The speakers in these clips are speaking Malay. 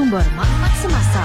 sumber maklumat semasa.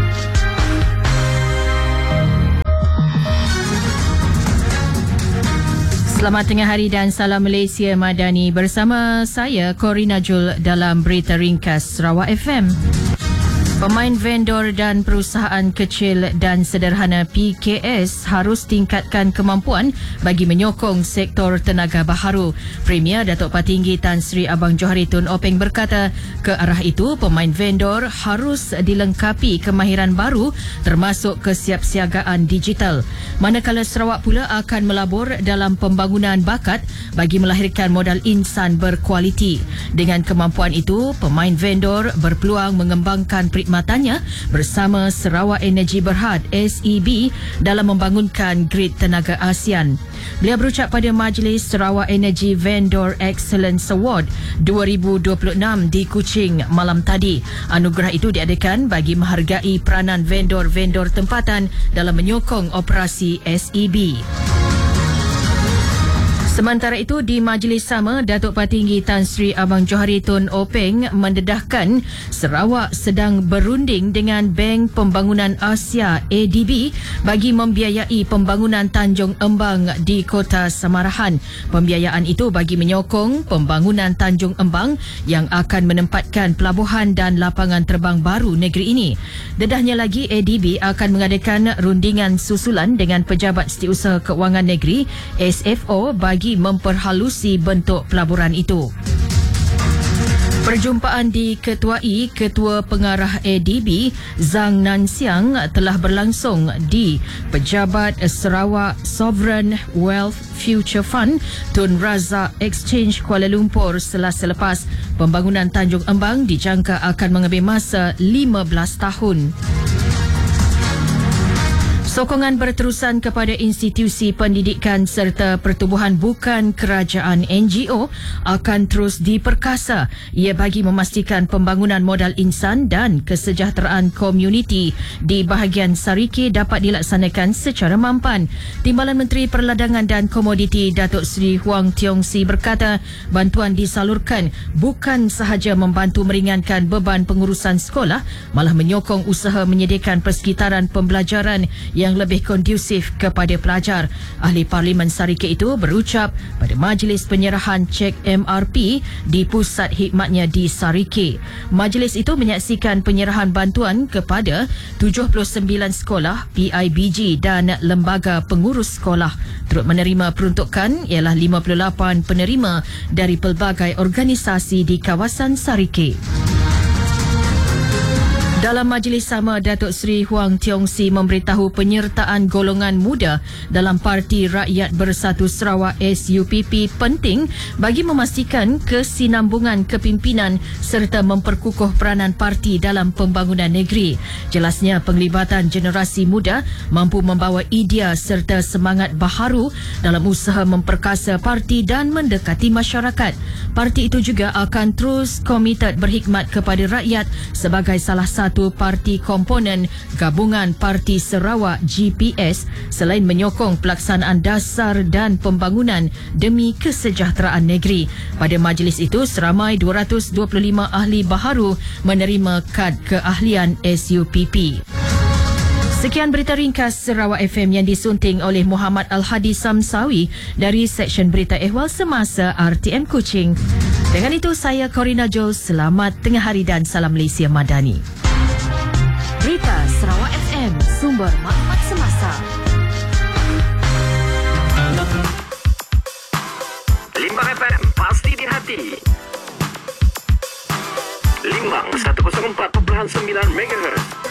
Selamat tengah hari dan salam Malaysia Madani bersama saya Corina Jul dalam Berita Ringkas Sarawak FM. Pemain vendor dan perusahaan kecil dan sederhana PKS harus tingkatkan kemampuan bagi menyokong sektor tenaga baharu. Premier Datuk Patinggi Tan Sri Abang Johari Tun Openg berkata, ke arah itu pemain vendor harus dilengkapi kemahiran baru termasuk kesiapsiagaan digital. Manakala Sarawak pula akan melabur dalam pembangunan bakat bagi melahirkan modal insan berkualiti. Dengan kemampuan itu, pemain vendor berpeluang mengembangkan perkhidmatannya bersama Sarawak Energy Berhad SEB dalam membangunkan grid tenaga ASEAN. Beliau berucap pada Majlis Sarawak Energy Vendor Excellence Award 2026 di Kuching malam tadi. Anugerah itu diadakan bagi menghargai peranan vendor-vendor tempatan dalam menyokong operasi SEB. Sementara itu, di majlis sama, Datuk Patinggi Tan Sri Abang Johari Tun Openg mendedahkan Sarawak sedang berunding dengan Bank Pembangunan Asia ADB bagi membiayai pembangunan Tanjung Embang di Kota Samarahan. Pembiayaan itu bagi menyokong pembangunan Tanjung Embang yang akan menempatkan pelabuhan dan lapangan terbang baru negeri ini. Dedahnya lagi, ADB akan mengadakan rundingan susulan dengan Pejabat Setiausaha Keuangan Negeri SFO bagi memperhalusi bentuk pelaburan itu. Perjumpaan diketuai Ketua Pengarah ADB Zhang Nanxiang telah berlangsung di Pejabat Sarawak Sovereign Wealth Future Fund Tun Razak Exchange Kuala Lumpur Selasa lepas. Pembangunan Tanjung Embang dijangka akan mengambil masa 15 tahun. Sokongan berterusan kepada institusi pendidikan serta pertubuhan bukan kerajaan NGO akan terus diperkasa. Ia bagi memastikan pembangunan modal insan dan kesejahteraan komuniti di bahagian Sarike dapat dilaksanakan secara mampan. Timbalan Menteri Perladangan dan Komoditi Datuk Seri Huang Tiong Si berkata, bantuan disalurkan bukan sahaja membantu meringankan beban pengurusan sekolah, malah menyokong usaha menyediakan persekitaran pembelajaran yang lebih kondusif kepada pelajar. Ahli Parlimen Sarike itu berucap pada majlis penyerahan cek MRP di pusat khidmatnya di Sarike. Majlis itu menyaksikan penyerahan bantuan kepada 79 sekolah, PIBG dan lembaga pengurus sekolah. Turut menerima peruntukan ialah 58 penerima dari pelbagai organisasi di kawasan Sarike. Dalam majlis sama, Datuk Seri Huang Tiong Si memberitahu penyertaan golongan muda dalam Parti Rakyat Bersatu Sarawak SUPP penting bagi memastikan kesinambungan kepimpinan serta memperkukuh peranan parti dalam pembangunan negeri. Jelasnya, penglibatan generasi muda mampu membawa idea serta semangat baharu dalam usaha memperkasa parti dan mendekati masyarakat. Parti itu juga akan terus komited berkhidmat kepada rakyat sebagai salah satu parti komponen Gabungan Parti Sarawak GPS selain menyokong pelaksanaan dasar dan pembangunan demi kesejahteraan negeri. Pada majlis itu, seramai 225 ahli baharu menerima kad keahlian SUPP. Sekian berita ringkas Sarawak FM yang disunting oleh Muhammad Al-Hadi Samsawi dari Seksyen Berita Ehwal Semasa RTM Kuching. Dengan itu, saya Corina Jol. Selamat tengah hari dan salam Malaysia Madani. Berita Sarawak FM, sumber maklumat semasa. Limbang FM, pasti di hati. Limbang 104.9 MHz.